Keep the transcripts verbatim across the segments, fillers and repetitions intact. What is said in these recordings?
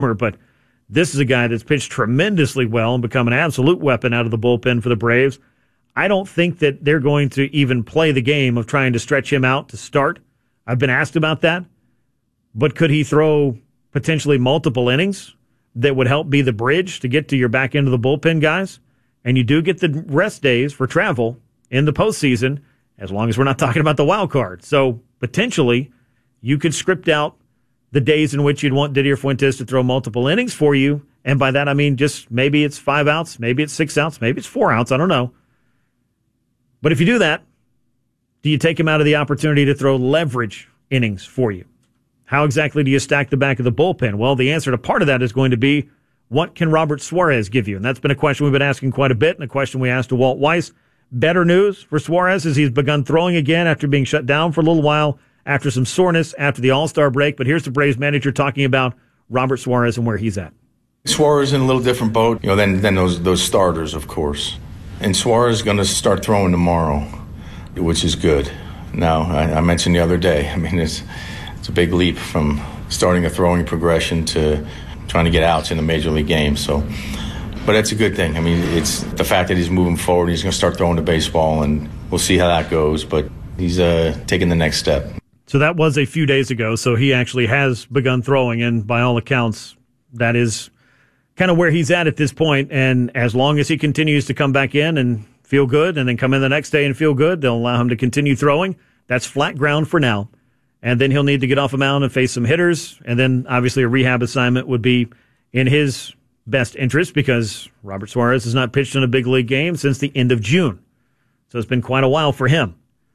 but this is a guy that's pitched tremendously well and become an absolute weapon out of the bullpen for the Braves. I don't think that they're going to even play the game of trying to stretch him out to start. I've been asked about that. But could he throw potentially multiple innings that would help be the bridge to get to your back end of the bullpen guys? And you do get the rest days for travel in the postseason, as long as we're not talking about the wild card. So potentially you could script out the days in which you'd want Didier Fuentes to throw multiple innings for you. And by that, I mean just maybe it's five outs, maybe it's six outs, maybe it's four outs. I don't know. But if you do that, do you take him out of the opportunity to throw leverage innings for you? How exactly do you stack the back of the bullpen? Well, the answer to part of that is going to be, what can Robert Suarez give you? And that's been a question we've been asking quite a bit, and a question we asked to Walt Weiss. Better news for Suarez is he's begun throwing again after being shut down for a little while, after some soreness after the All-Star break. But here's the Braves manager talking about Robert Suarez and where he's at. Suarez in a little different boat, you know, than, than those, those starters, of course. And Suarez is going to start throwing tomorrow, which is good. Now, I, I mentioned the other day, I mean, it's, it's a big leap from starting a throwing progression to trying to get outs in a major league game. So, but it's a good thing. I mean, it's the fact that he's moving forward. He's going to start throwing the baseball, and we'll see how that goes. But he's uh, taking the next step. So that was a few days ago. So he actually has begun throwing, and by all accounts, that is kind of where he's at at this point. And as long as he continues to come back in and feel good, and then come in the next day and feel good, they'll allow him to continue throwing. That's flat ground for now. And then he'll need to get off a mound and face some hitters. And then obviously a rehab assignment would be in his best interest, because Robert Suarez has not pitched in a big league game since the end of June. So it's been quite a while for him.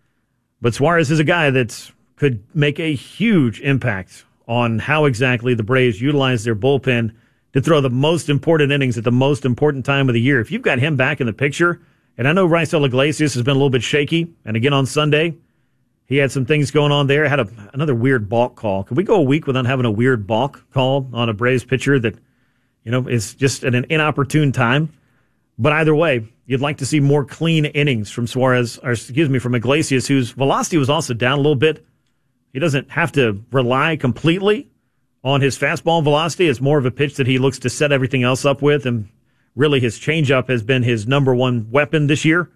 But Suarez is a guy that could make a huge impact on how exactly the Braves utilize their bullpen to throw the most important innings at the most important time of the year. If you've got him back in the picture, and I know Raisel Iglesias has been a little bit shaky, and again on Sunday, he had some things going on there. Had a, another weird balk call. Could we go a week without having a weird balk call on a Braves pitcher that, you know, is just at an inopportune time? But either way, you'd like to see more clean innings from Suarez, or excuse me, from Iglesias, whose velocity was also down a little bit. He doesn't have to rely completely on his fastball velocity. It's more of a pitch that he looks to set everything else up with, and really his changeup has been his number one weapon this year.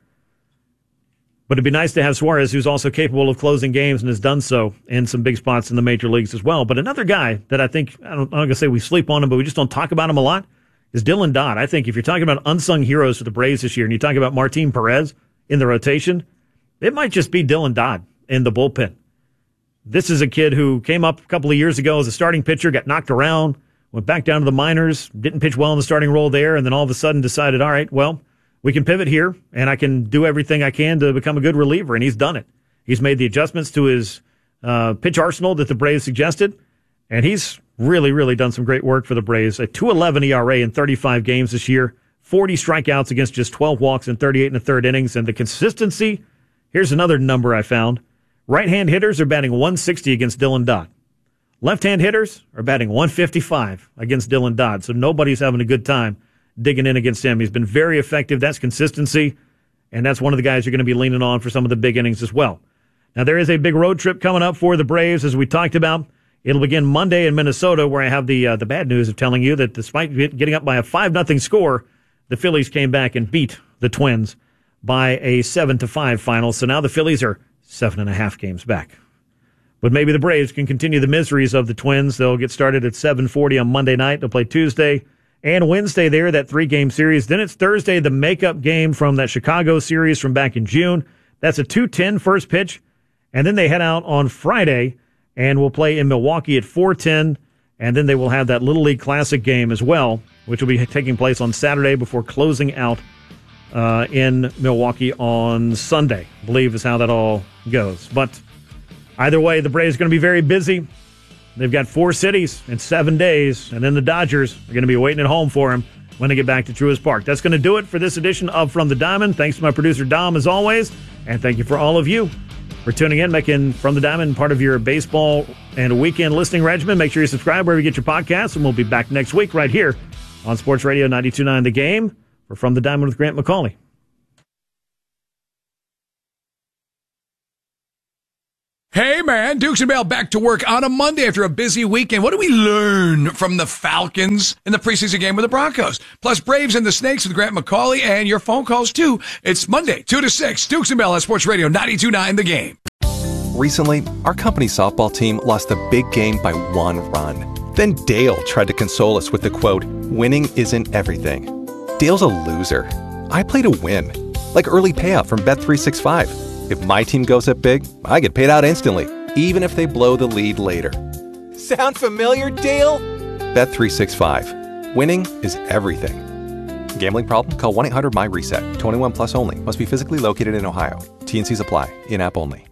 But it'd be nice to have Suarez, who's also capable of closing games and has done so in some big spots in the major leagues as well. But another guy that I think, I don't, I'm not going to say we sleep on him, but we just don't talk about him a lot, is Dylan Dodd. I think if you're talking about unsung heroes for the Braves this year, and you talk about Martin Perez in the rotation, it might just be Dylan Dodd in the bullpen. This is a kid who came up a couple of years ago as a starting pitcher, got knocked around, went back down to the minors, didn't pitch well in the starting role there, and then all of a sudden decided, all right, well, we can pivot here, and I can do everything I can to become a good reliever, and he's done it. He's made the adjustments to his uh, pitch arsenal that the Braves suggested, and he's really, really done some great work for the Braves. A two eleven E R A in thirty-five games this year, forty strikeouts against just twelve walks in thirty-eight and a third innings, and the consistency, here's another number I found. Right-hand hitters are batting one sixty against Dylan Dodd. Left-hand hitters are batting one fifty-five against Dylan Dodd, so nobody's having a good time digging in against him. He's been very effective. That's consistency, and that's one of the guys you're going to be leaning on for some of the big innings as well. Now, there is a big road trip coming up for the Braves, as we talked about. It'll begin Monday in Minnesota, where I have the uh, the bad news of telling you that despite getting up by a five nothing score, the Phillies came back and beat the Twins by a seven to five final. So now the Phillies are seven and a half games back. But maybe the Braves can continue the miseries of the Twins. They'll get started at seven forty on Monday night. They'll play Tuesday and Wednesday there, that three-game series. Then it's Thursday, the makeup game from that Chicago series from back in June. That's a two ten first pitch. And then they head out on Friday and will play in Milwaukee at four ten. And then they will have that Little League Classic game as well, which will be taking place on Saturday before closing out uh, in Milwaukee on Sunday, I believe is how that all goes. But either way, the Braves are going to be very busy. They've got four cities in seven days, and then the Dodgers are going to be waiting at home for them when they get back to Truist Park. That's going to do it for this edition of From the Diamond. Thanks to my producer, Dom, as always, and thank you for all of you for tuning in, making From the Diamond part of your baseball and weekend listening regimen. Make sure you subscribe wherever you get your podcasts, and we'll be back next week right here on Sports Radio ninety-two point nine The Game for From the Diamond with Grant McCauley. Hey, man, Dukes and Bell back to work on a Monday after a busy weekend. What do we learn from the Falcons in the preseason game with the Broncos? Plus, Braves and the Snakes with Grant McCauley and your phone calls, too. It's Monday, two to six. Dukes and Bell on Sports Radio ninety-two point nine The Game. Recently, our company's softball team lost a big game by one run. Then Dale tried to console us with the quote, "Winning isn't everything." Dale's a loser. I play to win. Like early payout from Bet three sixty-five. If my team goes up big, I get paid out instantly, even if they blow the lead later. Sound familiar, Dale? Bet three sixty-five. Winning is everything. Gambling problem? Call one eight hundred M Y RESET. twenty-one plus only. Must be physically located in Ohio. T and C's apply. In-app only.